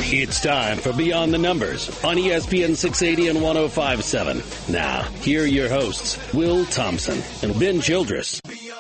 It's time for Beyond the Numbers on ESPN 680 and 105.7. Now, here are your hosts, Will Thompson and Ben Childress.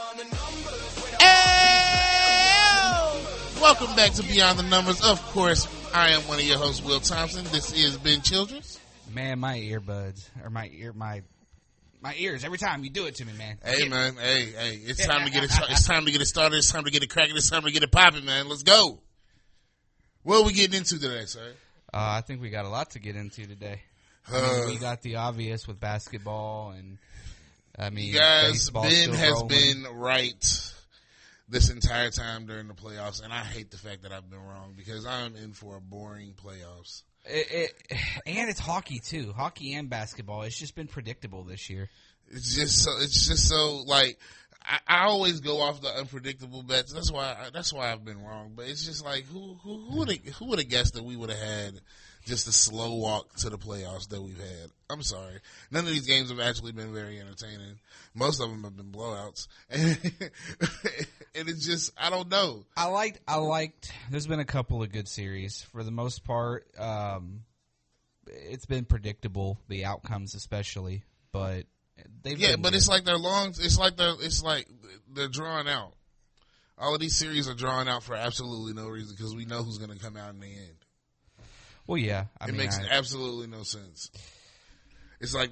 Welcome back to Beyond the Numbers. Of course, I am one of your hosts, Will Thompson. This is Ben Childress. Man, my earbuds, or my ears, every time you do it to me, man. Hey, man, hey, it's time to get it started. It's time to get it started. It's time to get it cracking. It's time to get it popping, man. Let's go. What are we getting into today, sir? I think we got a lot to get into today. We got the obvious with basketball, and guys, Ben has been right this entire time during the playoffs, and I hate the fact that I've been wrong because I'm in for a boring playoffs. And it's hockey too, hockey and basketball. It's just been predictable this year. It's just so like I always go off the unpredictable bets. That's why I've been wrong. But it's just like who would have guessed that we would have had just a slow walk to the playoffs that we've had. I'm sorry. None of these games have actually been very entertaining. Most of them have been blowouts. And it's just, I don't know. I liked, there's been a couple of good series. For the most part, it's been predictable, the outcomes especially, but it's like they're drawn out. All of these series are drawn out for absolutely no reason because we know who's going to come out in the end. Well, yeah. It makes absolutely no sense. It's like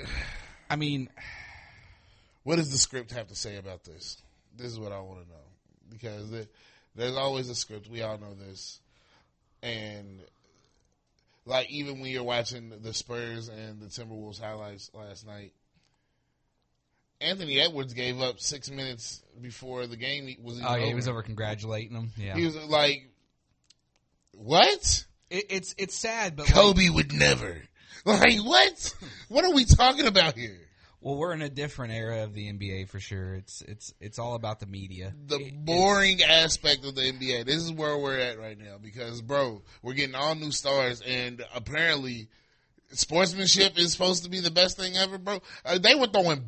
what does the script have to say about this? This is what I want to know. Because there's always a script. We all know this. And, like, even when you're watching the Spurs and the Timberwolves highlights last night, Anthony Edwards gave up 6 minutes before the game was even over. He was over congratulating them. Yeah. He was like, what? It's sad, but Kobe would never. Like, what? What are we talking about here? Well, we're in a different era of the NBA for sure. It's all about the media. The boring aspect of the NBA. This is where we're at right now because, bro, we're getting all new stars, and apparently sportsmanship is supposed to be the best thing ever, bro. They were throwing